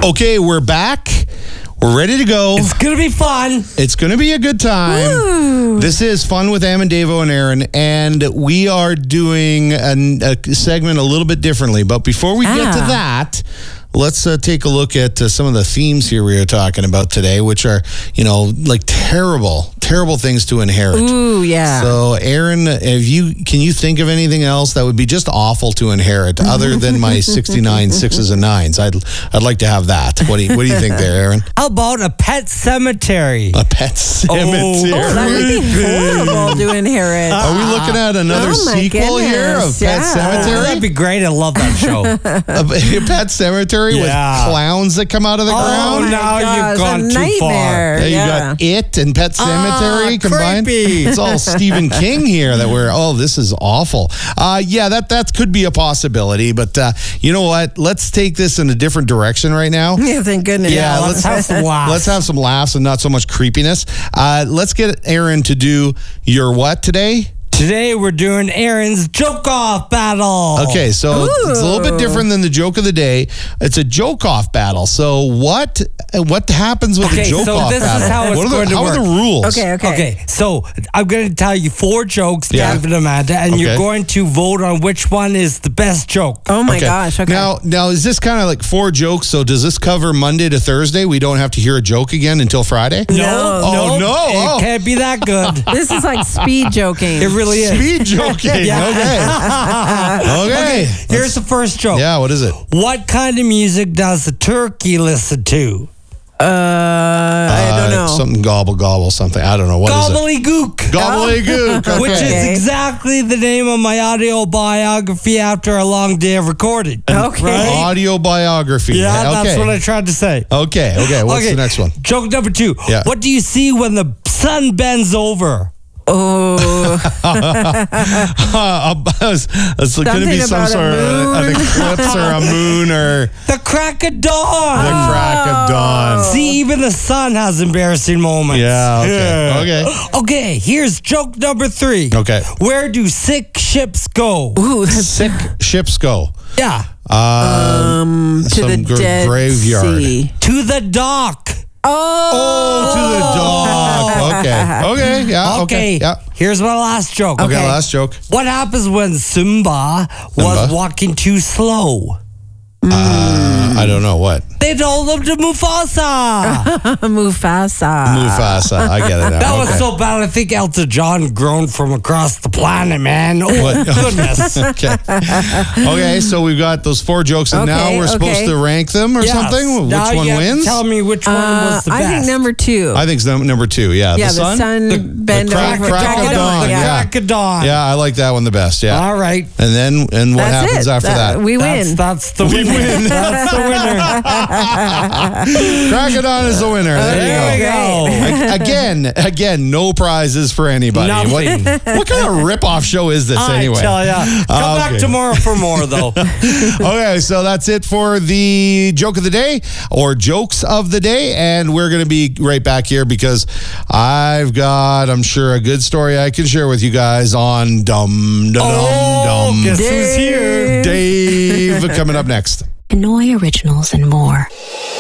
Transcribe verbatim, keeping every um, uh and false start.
Okay, we're back. We're ready to go. It's going to be fun. It's going to be a good time. Woo. This is Fun with Am and Davo and Aaron, and we are doing a, a segment a little bit differently. But before we ah. get to that, let's uh, take a look at uh, some of the themes here we are talking about today, which are, you know, like terrible, terrible things to inherit. Ooh, yeah. So, Aaron, have you can you think of anything else that would be just awful to inherit other than my sixty-nine sixes and nines? I'd I'd like to have that. What do you, what do you think there, Aaron? How about a pet cemetery? A pet cemetery. Oh, that would be horrible to inherit. Are we looking at another Oh, my sequel here of goodness, Pet yeah. Cemetery? Oh, that'd be great. I love that show. A, a Pet Cemetery Yeah. with clowns that come out of the Oh, ground? my now gosh, you've gone a too far. nightmare. Yeah, you Yeah. got It and Pet Cemetery Ah, combined. creepy. It's all Stephen King here that we're, oh, this is awful. Uh, yeah, that, that could be a possibility, but uh, you know what? Let's take this in a different direction right now. Yeah, thank goodness. Yeah, let's have some laughs. Let's have some laughs and not so much creepiness. Uh, let's get Aaron to do your what today? Today we're doing Aaron's joke-off battle. Okay, so it's a little bit Ooh. different than the joke of the day. It's a joke-off battle. So what what happens with Okay, the so joke-off this is battle? how it's what are going the, to how work. are the rules? Okay, okay. Okay, so I'm going to tell you four jokes, Yeah. David and Amanda, and Okay. you're going to vote on which one is the best joke. Oh, my Okay. gosh. Okay. Now, now is this kind of like four jokes? So does this cover Monday to Thursday? We don't have to hear a joke again until Friday? No. Oh, no. It Oh. can't be that good. This is like speed joking. It really is. Speed joking. Yeah. Okay. Okay. Here's the first joke. Yeah, what is it? What kind of music does the turkey listen to? Uh, I don't Uh, know. Something gobble gobble something. I don't know. What is it? Gobbledygook. Gobbledygook. Okay. Which is Okay. exactly the name of my audio biography after a long day of recording. Okay. Right? Audio biography. Yeah, okay. that's what I tried to say. Okay, okay. What's Okay, the next one? Joke number two. Yeah. What do you see when the sun bends over? Oh, Uh, it's it's going to be Something some about a sort of an moon. eclipse or a moon or The crack of dawn. the crack of dawn. See, even the sun has embarrassing moments. Yeah, okay, okay. Okay, here's joke number three. Okay. Where do sick ships go? ooh, that's Sick ships go. Yeah. Um, to the some gr- Dead graveyard. Sea. To the dock. Oh, To the dock. Okay. Okay. Yeah. Okay. Okay. Yeah. Here's my last joke. Okay. Last joke. What happens when Simba, was Simba? walking too slow? Uh, I don't know what. They told him to Mufasa. Mufasa. Mufasa. I get it now. That was Okay. so bad. I think Elton John groaned from across the planet, man. Oh, What? goodness. Okay. Okay, so we've got those four jokes, and now Okay, we're supposed okay. to rank them or Yes. something? Now Which one you have to wins? Tell me which one Uh, was the I best. think number two. I think it's num- number two. Yeah. yeah, the sun? sun The- bend the crack- over. crack of dawn, The yeah. crack of dawn. Yeah, I like that one the best. Yeah. All right. And then, and what That's happens it. after That- that? We That's, win. that's the winner. That's the winner. Crack of dawn is the winner. There, There you we go. go. A- Again, again, no prizes for anybody. Nothing. What, what kind of rip-off show is this I anyway? tell ya. Come Okay. back tomorrow for more, though. Okay, so that's it for the joke of the day or jokes of the day. And we're going to be right back here because I've got, I'm sure, a good story I can share with you guys on Dum Dum Oh, Dum guess Dum. who's here? Dave coming up next. Hanoi Originals and more.